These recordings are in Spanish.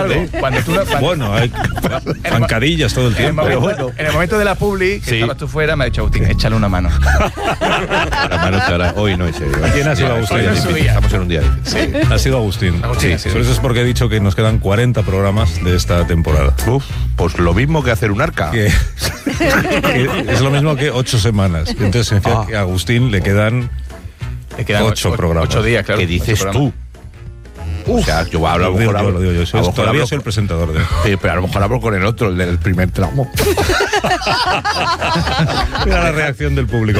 algo. Bueno, hay zancadillas todo el tiempo. En el momento de la publi, que estabas tú fuera, me ha dicho Agustín, échale una mano. La mano estará. Hoy no, en serio. ¿Quién ha sido Agustín? Estamos en un día difícil. Sí. Ha sido Agustín. Sí. Por eso es porque he dicho que nos quedan 40 programas de esta temporada. Pues lo mismo que hacer un arca. Que es lo mismo que 8 semanas. Entonces significa que a Agustín le quedan 8 programas. 8 días, claro. ¿Qué dices tú? O sea, yo hablo, lo digo yo. Todavía soy el presentador de... Sí, pero a lo mejor hablo con el otro, el del primer tramo. Mira la reacción del público.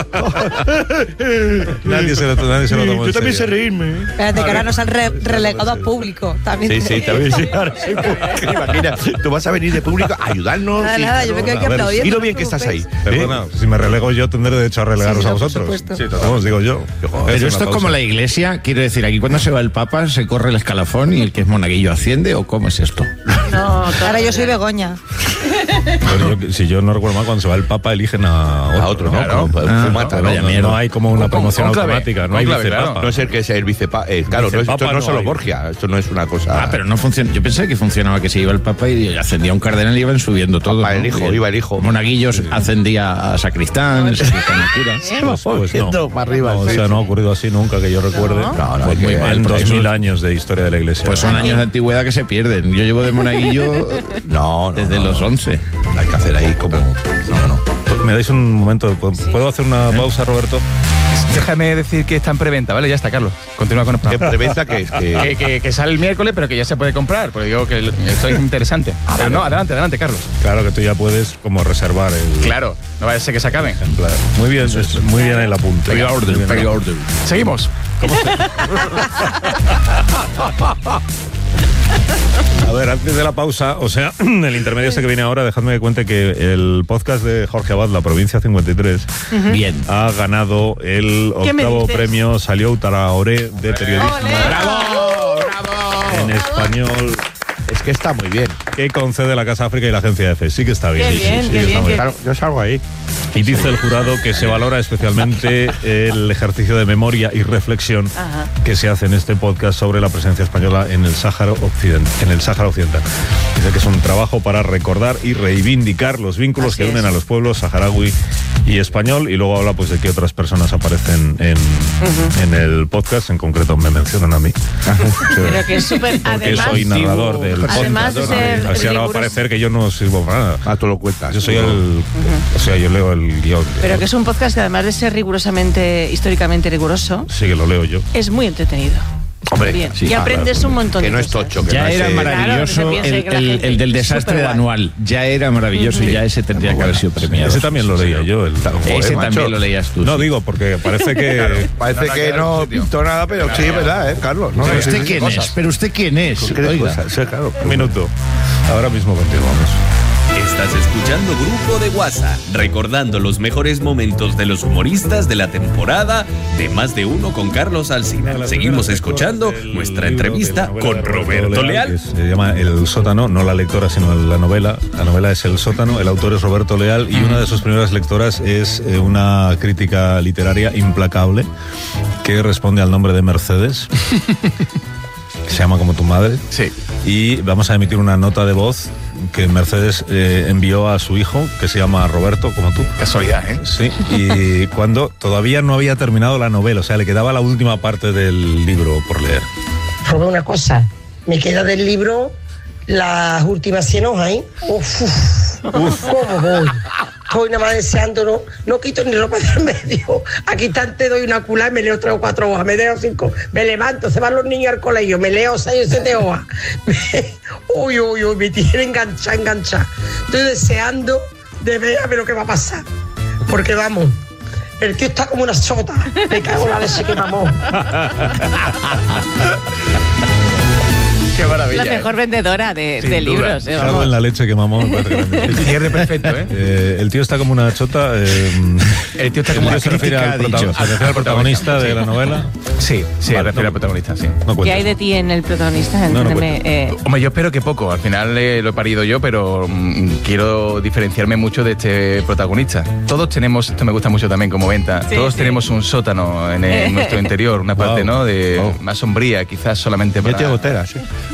Nadie se lo toma en serio. Yo también sé reírme. Espérate, que ahora nos han relegado a público. También sí, también sí. Imagina, tú vas a venir de público a ayudarnos. Nada, yo me quedo aquí aplaudiendo. Y lo bien que estás ahí. Perdona, si me relego yo, tendré derecho a relegaros a vosotros. Sí, vamos, digo yo. Pero esto es como la iglesia, quiero decir, aquí cuando se va el Papa se corre el escalafón y el que es monaguillo asciende, ¿o cómo es esto? No, ahora yo soy Begoña. Si yo no recuerdo mal, cuando se va el Papa eligen a otro, ¿no? Claro. No hay como una promoción automática, no hay vicepapa. No es el que sea el vicepapa. Claro, esto no es solo Borgia, esto no es una cosa... pero no funciona. Yo pensé que funcionaba, que se iba el Papa y ascendía un cardenal y iban subiendo todo. Iba el hijo. Monaguillos ascendía a sacristán, sacristán a cura. Pues no. Para arriba. O sea, no ha ocurrido así nunca que yo recuerde. Pues muy mal. En 2000 años de historia de la iglesia. Pues son años de antigüedad que se pierden. Yo llevo de monaguillo desde los 11. Hay que hacer ahí como... No. ¿Me dais un momento? ¿Puedo hacer una pausa, Roberto? Déjame decir que está en preventa, ¿vale? Ya está, Carlos. Continúa con el programa. ¿Qué preventa que es? Que sale el miércoles, pero que ya se puede comprar, porque digo que esto es interesante. Pero no, adelante, Carlos. Claro que tú ya puedes como reservar el... Claro, no vaya a ser que se acaben. Ejemplar. Muy bien el apunte. Pre-order. Seguimos. A ver, antes de la pausa, o sea, el intermedio este que viene ahora, dejadme que cuente que el podcast de Jorge Abad, La Provincia 53, ha ganado el 8º premio Salió Traoré de periodismo. ¡Bravo! En español. Es que está muy bien. Que concede la Casa África y la Agencia EFE. Sí que está bien. Qué bien. Claro, yo salgo ahí. Y dice el jurado que se valora especialmente el ejercicio de memoria y reflexión que se hace en este podcast sobre la presencia española en el Sáhara Occidental. Dice que es un trabajo para recordar y reivindicar los vínculos que unen a los pueblos saharaui y español, y luego habla pues de que otras personas aparecen en el podcast, en concreto me mencionan a mí. Pero que es súper... Porque soy narrador del podcast. Además de ser así ahora va a parecer que yo no sirvo para nada. Tú lo cuentas. Yo soy o sea, yo leo el guión. Pero que es un podcast que además de ser históricamente riguroso, sí que lo leo yo. Es muy entretenido. Hombre, bien. Sí, y aprendes un montón de cosas. Que no es tocho. Que ya no era es, maravilloso el del desastre de anual. Ya era maravilloso y ya ese tendría que haber sido premiado. Ese también lo leía yo. Ese también lo leías tú. No digo, porque parece que... Claro, parece que no pintó nada, pero sí, es verdad, Carlos. No, ¿Pero usted quién es? ¿Pero usted quién es? Claro. Un minuto. Ahora mismo continuamos. Estás escuchando Grupo de WhatsApp, recordando los mejores momentos de los humoristas de la temporada de Más de Uno con Carlos Alsina. Seguimos escuchando nuestra entrevista con Roberto Leal. Se llama El Sótano, no la lectora, sino la novela. La novela es El Sótano, el autor es Roberto Leal y una de sus primeras lectoras es una crítica literaria implacable que responde al nombre de Mercedes. Se llama Como tu madre. Sí. Y vamos a emitir una nota de voz que Mercedes envió a su hijo, que se llama Roberto, como tú. Casualidad, ¿eh? Sí, y cuando todavía no había terminado la novela, o sea, le quedaba la última parte del libro por leer. Robé una cosa, me queda del libro las últimas 100 hojas, ¿eh? ¿Cómo voy? Estoy nada más deseando, no quito ni ropa del medio. Aquí te doy una culá y me leo 3 o 4 hojas, me leo 5, me levanto, se van los niños al colegio, me leo 6 o 7 hojas. Uy, me tiene enganchada. Estoy deseando de ver a ver lo que va a pasar. Porque vamos, el tío está como una sota. Me cago en la leche que mamó. Qué maravilla. La mejor vendedora de libros. Salgo en la leche que mamó. El cierre perfecto, ¿eh? El tío está como una chota. El tío está como una se refiere al protagonista de la novela. Sí, vale, refiere al protagonista, sí. ¿Qué hay de ti en el protagonista? Hombre, yo espero que poco. Al final lo he parido yo, pero quiero diferenciarme mucho de este protagonista. Todos tenemos, esto me gusta mucho también como venta, todos tenemos un sótano en nuestro interior, una parte, ¿no? Más sombría, quizás solamente para... Yo tengo tela, sí.